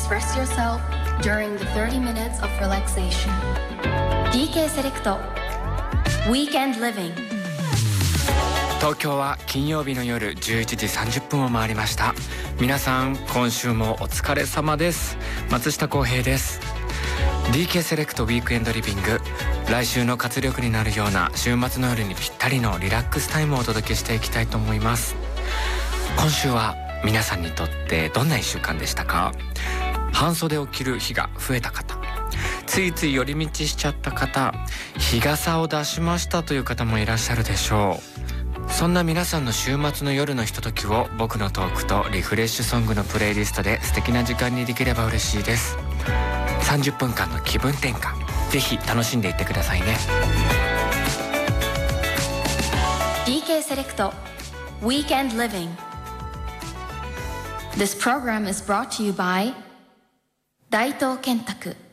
express yourself during the 30 minutes of relaxation. DK セレクト Weekend Living。 東京は金曜日の夜11時30分を回りました。皆さん今週もお疲れ様です。松下洸平です。 DK セレクトウィークエンドリビング、来週の活力になるような週末の夜にぴったりのリラックスタイムをお届けしていきたいと思います。今週は皆さんにとってどんな1週間でしたか？半袖を着る日が増えた方、ついつい寄り道しちゃった方、日傘を出しましたという方もいらっしゃるでしょう。そんな皆さんの週末の夜のひとときを僕のトークとリフレッシュソングのプレイリストで素敵な時間にできれば嬉しいです。30分間の気分転換、ぜひ楽しんでいってくださいね。 DK セレクト Weekend Living。 This program is brought to you by 大東建託